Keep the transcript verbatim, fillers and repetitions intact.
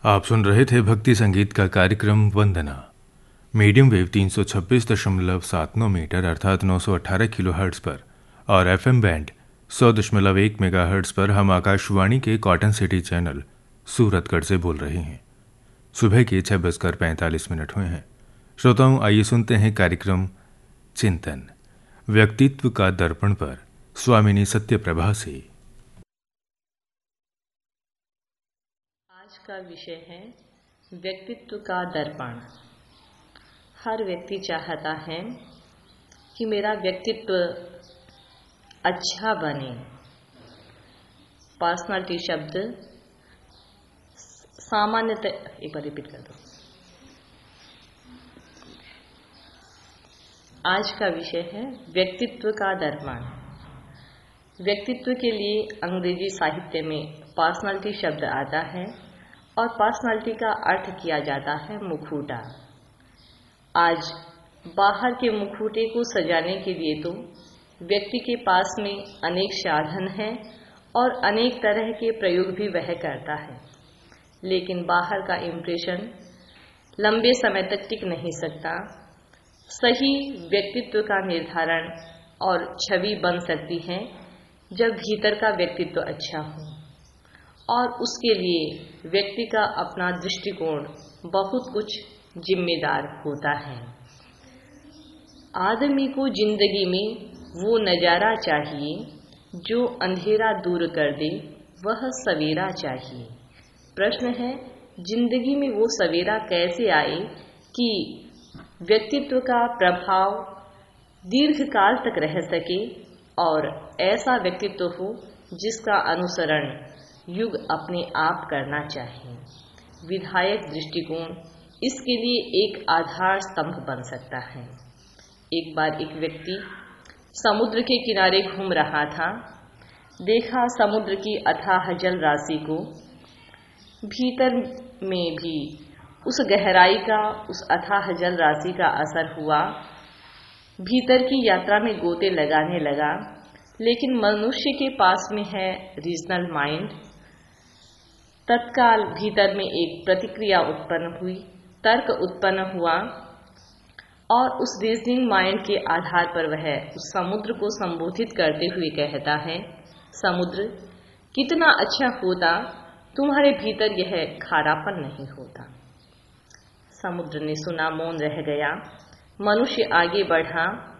आप सुन रहे थे भक्ति संगीत का कार्यक्रम वंदना। मीडियम वेव तीन सौ छब्बीस दशमलव सात नौ मीटर अर्थात नौ सौ अठारह किलो हर्ट्ज पर और एफएम बैंड सौ दशमलव एक मेगा हर्ट्ज पर हम आकाशवाणी के कॉटन सिटी चैनल सूरतगढ़ से बोल रहे हैं। सुबह के छह बजकर पैंतालीस मिनट हुए हैं। श्रोताओं, आइए सुनते हैं कार्यक्रम चिंतन व्यक्तित्व का दर्पण पर स्वामिनी सत्यप्रभा से। आज का विषय है व्यक्तित्व का दर्पण। हर व्यक्ति चाहता है कि मेरा व्यक्तित्व अच्छा बने। पर्सनालिटी शब्द सामान्यतः, एक बार रिपीट कर दो। आज का विषय है व्यक्तित्व का दर्पण। व्यक्तित्व के लिए अंग्रेजी साहित्य में पर्सनालिटी शब्द आता है और पर्सनालिटी का अर्थ किया जाता है मुखौटा। आज बाहर के मुखौटे को सजाने के लिए तो व्यक्ति के पास में अनेक साधन हैं और अनेक तरह के प्रयोग भी वह करता है, लेकिन बाहर का इम्प्रेशन लंबे समय तक टिक नहीं सकता। सही व्यक्तित्व का निर्धारण और छवि बन सकती है जब भीतर का व्यक्तित्व अच्छा हो, और उसके लिए व्यक्ति का अपना दृष्टिकोण बहुत कुछ जिम्मेदार होता है। आदमी को जिंदगी में वो नज़ारा चाहिए जो अंधेरा दूर कर दे, वह सवेरा चाहिए। प्रश्न है, जिंदगी में वो सवेरा कैसे आए कि व्यक्तित्व का प्रभाव दीर्घकाल तक रह सके और ऐसा व्यक्तित्व हो जिसका अनुसरण युग अपने आप करना चाहे। विधायक दृष्टिकोण इसके लिए एक आधार स्तंभ बन सकता है। एक बार एक व्यक्ति समुद्र के किनारे घूम रहा था। देखा समुद्र की अथाह जल राशि को, भीतर में भी उस गहराई का, उस अथाह जल राशि का असर हुआ। भीतर की यात्रा में गोते लगाने लगा, लेकिन मनुष्य के पास में है रीजनल माइंड। तत्काल भीतर में एक प्रतिक्रिया उत्पन्न हुई, तर्क उत्पन्न हुआ और उस रीजनिंग माइंड के आधार पर वह उस समुद्र को संबोधित करते हुए कहता है, समुद्र कितना अच्छा होता तुम्हारे भीतर यह खारापन नहीं होता। समुद्र ने सुना, मौन रह गया। मनुष्य आगे बढ़ा